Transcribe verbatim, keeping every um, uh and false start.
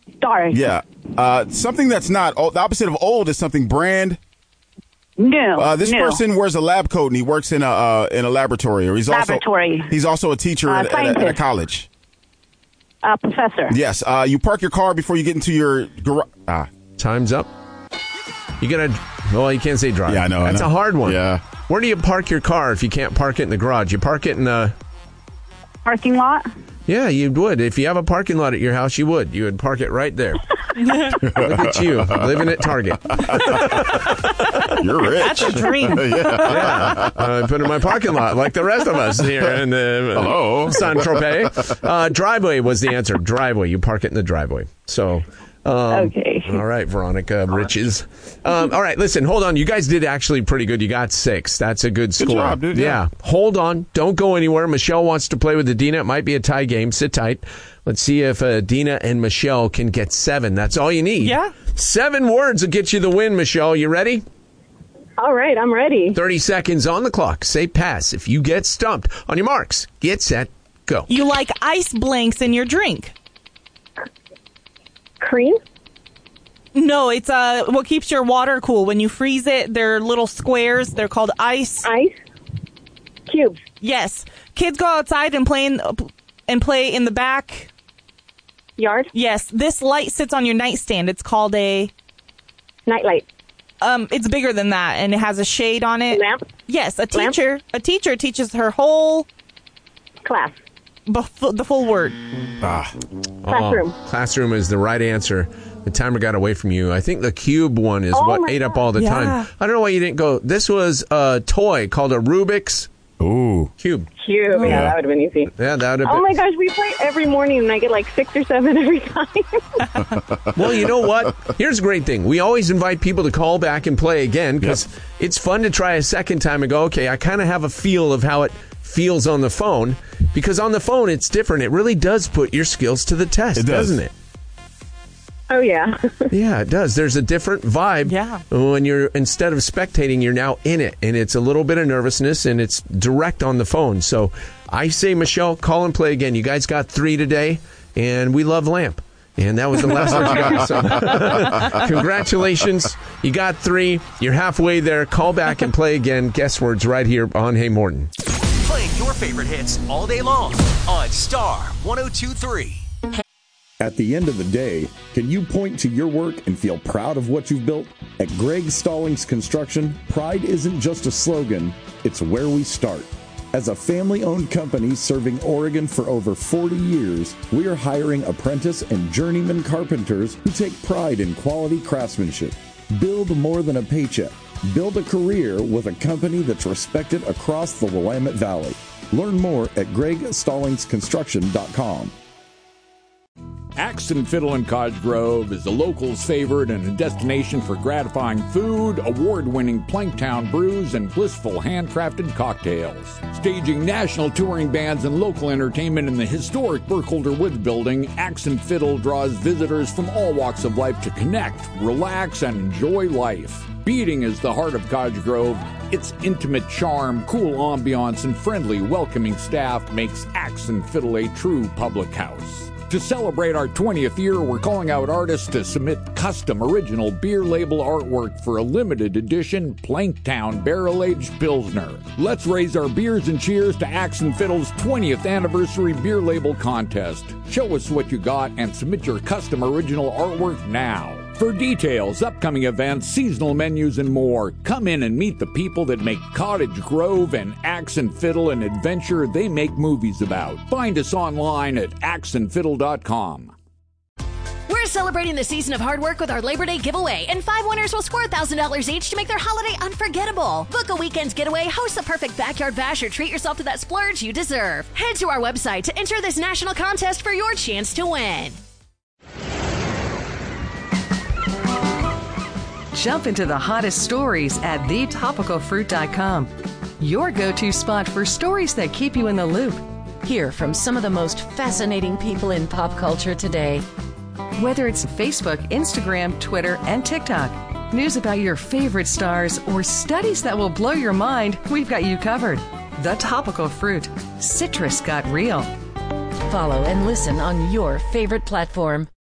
Star. Yeah. Uh, something that's not old. The opposite of old is something brand. New. Uh, this new. person wears a lab coat and he works in a uh, in a laboratory. Or he's Laboratory. also he's also a teacher Uh, at, at, a, at a scientist. college. Uh, professor. Yes. Uh, you park your car before you get into your garage. Ah. Time's up. You gotta. Well, you can't say drive. Yeah, I know. That's I know. a hard one. Yeah. Where do you park your car if you can't park it in the garage? You park it in a. Parking lot. Yeah, you would. If you have a parking lot at your house, you would. You would park it right there. Look at you, living at Target. You're rich. That's a dream. yeah. Yeah. Uh, I put in my parking lot like the rest of us here in the uh, Hello. San Tropez. Uh, driveway was the answer. Driveway. You park it in the driveway. So. Um, Okay. All right, Veronica Riches. Um, all right, listen, hold on. You guys did actually pretty good. You got six. That's a good score. Good job, dude. Yeah. Yeah. Hold on. Don't go anywhere. Michelle wants to play with Adina. It might be a tie game. Sit tight. Let's see if uh, Adina and Michelle can get seven. That's all you need. Yeah. Seven words will get you the win, Michelle. You ready? All right, I'm ready. thirty seconds on the clock. Say pass. If you get stumped, on your marks, get set, go. You like ice blanks in your drink. Cream. No, it's uh what keeps your water cool. When you freeze it, they're little squares. They're called ice. Ice. Cubes. Yes. Kids go outside and play in, and play in the back. Yard. Yes. This light sits on your nightstand. It's called a Nightlight. um it's bigger than that and it has a shade on it. Lamp. Yes, a Lamp? teacher. A teacher teaches her whole Class. bef- the full word. Ah. Classroom. Oh, classroom is the right answer. The timer got away from you. I think the cube one is Oh what my ate up God. all the Yeah. time. I don't know why you didn't go. This was a toy called a Rubik's Ooh. Cube. Cube. Yeah, that would have been easy. Yeah, that would have Oh been. my gosh, we play every morning and I get like six or seven every time. Well, you know what? Here's a great thing. We always invite people to call back and play again because Yep. it's fun to try a second time and go, okay, I kind of have a feel of how it feels on the phone. Because on the phone, it's different. It really does put your skills to the test, It does. doesn't it? Oh, yeah. Yeah, it does. There's a different vibe. Yeah. When you're, instead of spectating, you're now in it. And it's a little bit of nervousness and it's direct on the phone. So I say, Michelle, call and play again. You guys got three today and we love Lamp. And that was the last one you got. So congratulations. You got three. You're halfway there. Call back and play again. Guess words right here on Hey Morton. Playing your favorite hits all day long on Star one oh two three. At the end of the day, can you point to your work and feel proud of what you've built? At Greg Stallings Construction, pride isn't just a slogan, it's where we start. As a family-owned company serving Oregon for over forty years, we are hiring apprentice and journeyman carpenters who take pride in quality craftsmanship. Build more than a paycheck. Build a career with a company that's respected across the Willamette Valley. Learn more at greg stallings construction dot com. Axe and Fiddle in Cottage Grove is the locals' favorite and a destination for gratifying food, award-winning Planktown brews, and blissful handcrafted cocktails. Staging national touring bands and local entertainment in the historic Burkholder Woods Building, Axe and Fiddle draws visitors from all walks of life to connect, relax, and enjoy life. Beating is the heart of Cottage Grove. Its intimate charm, cool ambiance, and friendly, welcoming staff makes Axe and Fiddle a true public house. To celebrate our twentieth year, we're calling out artists to submit custom original beer label artwork for a limited edition Planktown Barrel-Aged Pilsner. Let's raise our beers and cheers to Axe and Fiddle's twentieth anniversary beer label contest. Show us what you got and submit your custom original artwork now. For details, upcoming events, seasonal menus, and more, come in and meet the people that make Cottage Grove and Axe and Fiddle an adventure they make movies about. Find us online at axe and fiddle dot com. We're celebrating the season of hard work with our Labor Day giveaway, and five winners will score one thousand dollars each to make their holiday unforgettable. Book a weekend's getaway, host the perfect backyard bash, or treat yourself to that splurge you deserve. Head to our website to enter this national contest for your chance to win. Jump into the hottest stories at the topical fruit dot com. Your go-to spot for stories that keep you in the loop. Hear from some of the most fascinating people in pop culture today. Whether it's Facebook, Instagram, Twitter, and TikTok, news about your favorite stars, or studies that will blow your mind, we've got you covered. The Topical Fruit. Citrus got real. Follow and listen on your favorite platform.